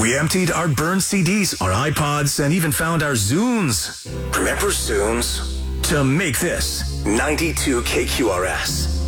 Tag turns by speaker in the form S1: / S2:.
S1: We emptied our burned CDs, our iPods, and even found our Zunes. Remember Zunes? To make this 92 KQRS.